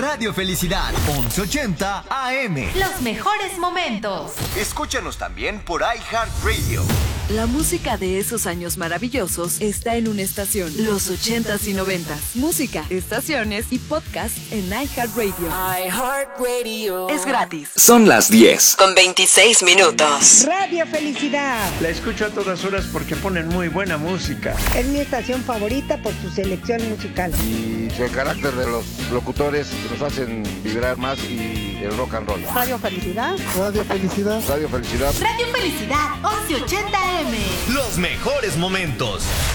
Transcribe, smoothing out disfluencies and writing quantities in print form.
Radio Felicidad, 1180 AM. Los mejores momentos. Escúchanos también por iHeartRadio. La música de esos años maravillosos está en una estación, los 80s y 90s. Música, estaciones y podcast en iHeartRadio. iHeartRadio. Es gratis. Son las 10. Con 26 minutos. Radio Felicidad. La escucho a todas horas porque ponen muy buena música. Es mi estación favorita por su selección musical. Y el carácter de los locutores que nos hacen vibrar más y el rock and roll. Radio Felicidad. Radio Felicidad. Radio Felicidad. Radio Felicidad, 1180 AM. Los mejores momentos.